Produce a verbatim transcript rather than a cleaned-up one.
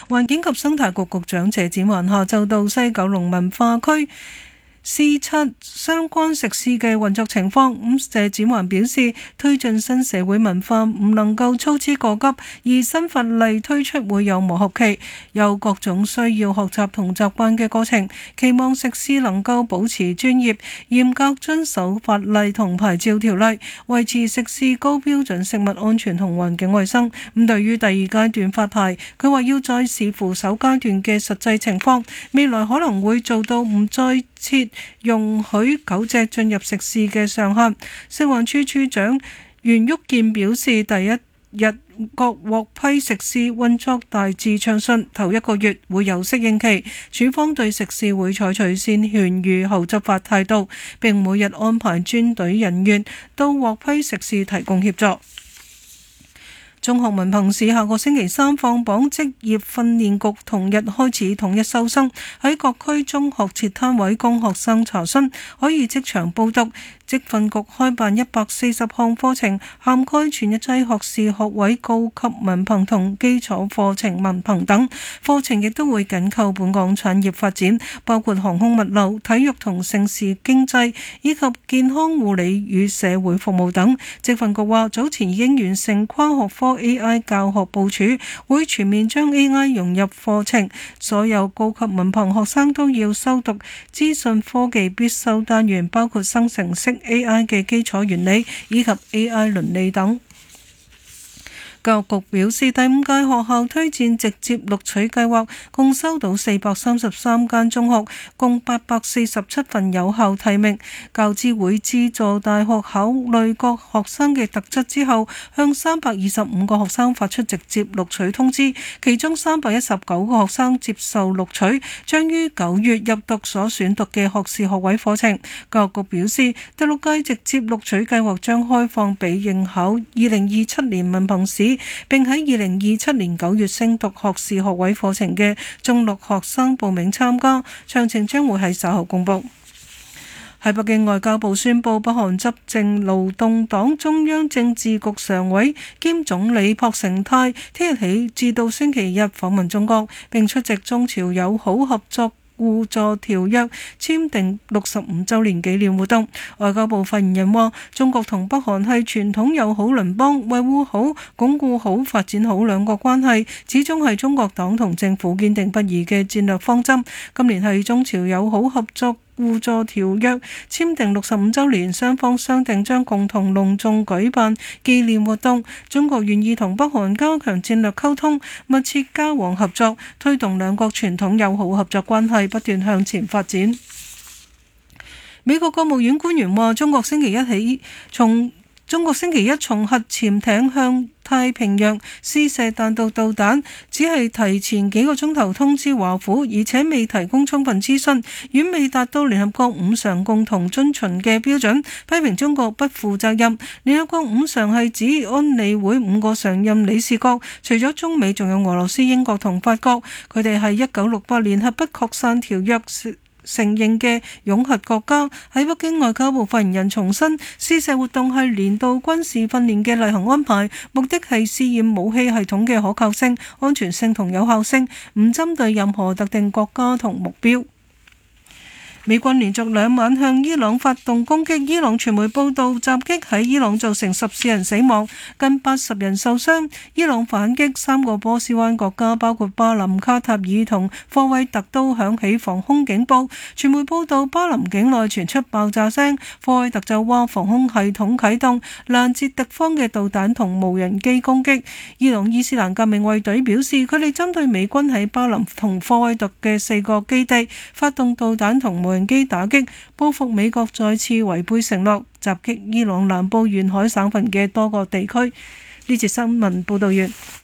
環境及生態局局長謝展寰下晝到西九龍文化區視察相關食肆嘅運作情況。咁謝展寰表示，推進新社會文化唔能夠操之過急，而新法例推出會有磨合期，有各種需要學習同習慣嘅過程。期望食肆能夠保持專業，嚴格遵守法例同牌照條例，維持食肆高標準食物安全同環境衛生。咁對於第二階段發牌，佢話要再視乎首階段嘅實際情況，未來可能會做到唔再設容許狗隻進入食肆嘅上限。食環署署長袁旭健表示，第一日各獲批食肆運作大致暢順，頭一個月會有適應期。署方對食肆會採取先勸喻後執法態度，並每日安排專隊人員到獲批食肆提供協助。中學文憑試下個星期三放榜，職業訓練局同日開始統一收生，喺各區中學設攤位供學生查詢，可以即場報讀。職訓局開辦一百四十項課程，涵蓋全日制學士學位、高級文憑同基礎課程文憑等課程，亦都會緊扣本港產業發展，包括航空物流、體育同盛事經濟以及健康護理與社會服務等。職訓局話，早前已經完成跨學科 A I 教學部署，會全面將 A I 融入課程，所有高級文憑學生都要修讀資訊科技必修單元，包括生成式A I 嘅基礎原理以及 A I 倫理等。教育局表示，第五屆學校推薦直接錄取計劃共收到四百三十三間中學，共八百四十七份有效提名。教資會資助大學考慮各學生嘅特質之後，向三百二十五個學生發出直接錄取通知，其中三百一十九個學生接受錄取，將於九月入讀所選讀嘅學士學位課程。教育局表示，第六屆直接錄取計劃將開放俾應考二零二七年文憑試並喺二零二七年九月升讀學士學位課程嘅中六學生報名參加，詳情將會喺稍後公佈。喺北京，外交部宣布，北韓執政勞動黨中央政治局常委兼總理朴成泰聽日起至到星期日訪問中國，並出席中朝友好合作互助條約簽訂六十五週年紀念活動。外交部發言人話，中國同北韓係傳統友好鄰邦，維護好、鞏固好、發展好兩國關係，始終係中國黨同政府堅定不移嘅戰略方針。今年係中朝友好合作互助條約簽訂六十五週年，雙方商定將共同隆重舉辦紀念活動。中國願意同北韓加強戰略溝通，密切交往合作，推動兩國傳統友好合作關係不斷向前發展。美國國務院官員話，中國星期一起從中國星期一從核潛艇向太平洋試射彈道導彈，只係提前幾個鐘頭通知華府，而且未提供充分諮詢，遠未達到聯合國五常共同遵循嘅標準，批評中國不負責任。聯合國五常係指安理會五個常任理事國，除咗中美，仲有俄羅斯、英國同法國，佢哋係一九六八年核不擴散條約承認嘅擁核國家。喺北京，外交部發言人重申，試射活動係年度軍事訓練嘅例行安排，目的係試驗武器系統嘅可靠性、安全性同有效性，唔針對任何特定國家同目標。美軍連續兩晚向伊朗發動攻擊，伊朗傳媒報道襲擊喺伊朗造成十四人死亡，近八十人受傷。伊朗反擊，三個波斯灣國家包括巴林、卡塔爾同科威特都響起防空警報。傳媒報道巴林境內傳出爆炸聲，科威特就話防空系統啟動，攔截敵方嘅導彈同無人機攻擊。伊朗伊斯蘭革命衛隊表示，佢哋針對美軍喺巴林同科威特嘅四個基地發動導彈同無人機打擊，報復美國再次違背承諾，襲擊伊朗南部沿海省份嘅多個地區。呢節新聞報道完。